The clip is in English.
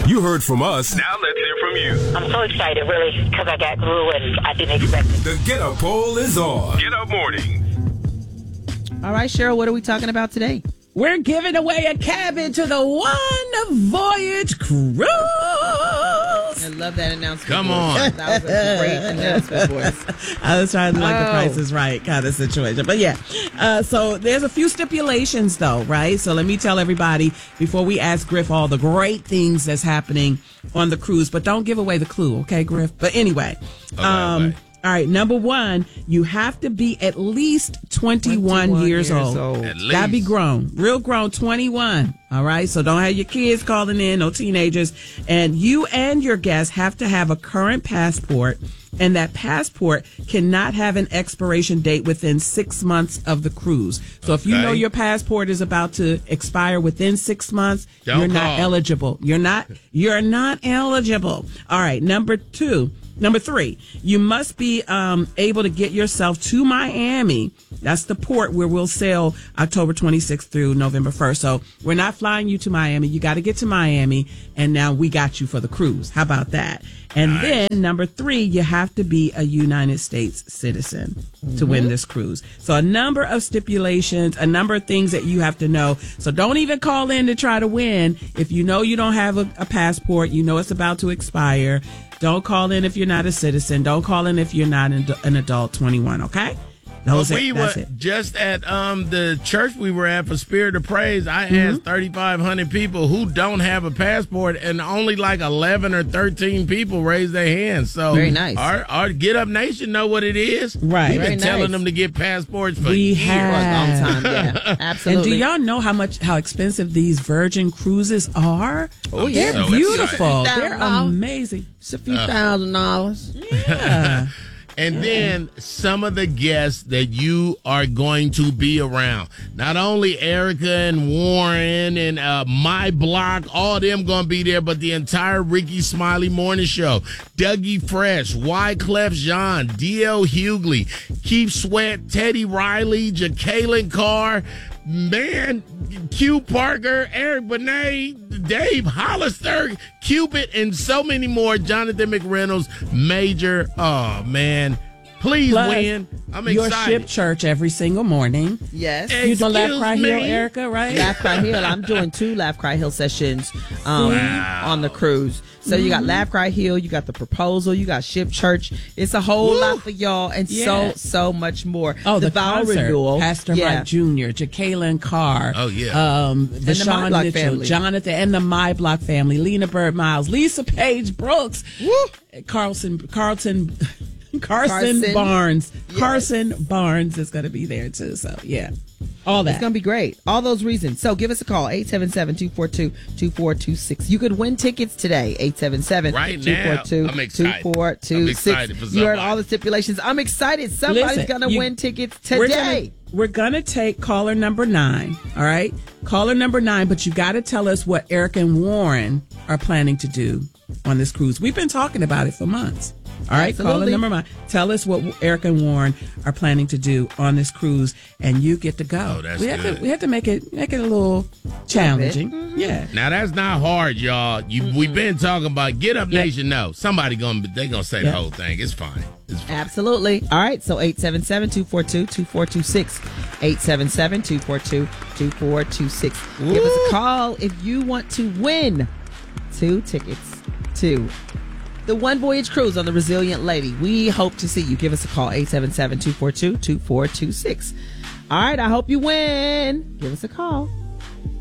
You heard from us. Now let's hear from you. I'm so excited, really, because I got through and I didn't expect it. The Get Up poll is on. Get Up Morning. All right, Cheryl, what are we talking about today? We're giving away a cabin to the One Voyage Cruise. I love that announcement. Come on. That was a great announcement for us. I was trying to like the Price is Right kind of situation. But yeah, so there's a few stipulations though, right? So let me tell everybody before we ask Griff all the great things that's happening on the cruise, but don't give away the clue, okay, Griff? But anyway, Okay. all right, number one, you have to be at least 21 years old. At least. Gotta be grown, real grown, 21. All right, so don't have your kids calling in, no teenagers. And you and your guests have to have a current passport, and that passport cannot have an expiration date within 6 months of the cruise. So if you know your passport is about to expire within 6 months, Don't you're not call. eligible. You're not eligible. All right, Number three, you must be able to get yourself to Miami. That's the port where we'll sail October 26th through November 1st. So we're not flying you to Miami. You got to get to Miami, and now we got you for the cruise. How about that? And then number three, you have to be a United States citizen to win this cruise. So a number of stipulations, a number of things that you have to know. So don't even call in to try to win. If you know you don't have a passport, you know it's about to expire. Don't call in if you're not a citizen. Don't call in if you're not an adult 21, okay? That's it. Just at the church we were at for Spirit of Praise, I asked 3,500 people who don't have a passport, and only like 11 or 13 people raised their hands. So Very nice. Our Get Up Nation know what it is. Right. We've Very been telling nice. them to get passports for We years. have. For a long time, yeah. And Absolutely. do y'all know how expensive these Virgin cruises are? Oh, yeah. They're So beautiful. excited. They're amazing. It's a few $1,000. Yeah. And then some of the guests that you are going to be around. Not only Erica and Warren and My Block, all them going to be there, but the entire Ricky Smiley Morning Show. Dougie Fresh, Wyclef Jean, D.L. Hughley, Keith Sweat, Teddy Riley, Jacqueline Carr, man, Q Parker, Eric Benet, Dave Hollister, Cupid, and so many more. Jonathan McReynolds, Major. Oh, man. Please Plus, win. I'm Your excited. ship church every single morning. Yes. You doing Laugh Excuse Cry Hill, me? Erica, right? Laugh Cry Hill. I'm doing 2 Laugh Cry Hill sessions on the cruise. So you got Laugh Cry Hill, you got the proposal, you got Ship Church. It's a whole lot for y'all, and Yeah. so much more. Oh, the vow concert. renewal. Pastor Mike Jr., Jacqueline Carr. Oh, yeah. The My Sean Block Mitchell, family. Jonathan, and the My Block family. Lena Bird Miles, Lisa Page Brooks, Carson Barnes. Yes. Carson Barnes is going to be there too. So yeah, all that. It's going to be great. All those reasons. So give us a call, 877-242-2426. You could win tickets today, 877-242-2426. Right now, I'm excited. I'm excited for You heard somebody. all the stipulations. I'm excited. Somebody's Listen, going to win tickets We're today. going to take caller number 9. All right, caller number 9. But you got to tell us what Eric and Warren are planning to do on this cruise. We've been talking about it for months. All right, caller Absolutely. number 9. Tell us what Eric and Warren are planning to do on this cruise, and you get to go. Oh, that's we good. have to make it a little challenging. Yeah. Now that's not hard, y'all. We've been talking about Get Up Nation. No, somebody they gonna say the whole thing. It's fine. It's fine. Absolutely. All right. So 877-242-2426. 877-242-2426. Give us a call if you want to win 2 tickets to the One Voyage Cruise on the Resilient Lady. We hope to see you. Give us a call, 877-242-2426. All right. I hope you win. Give us a call.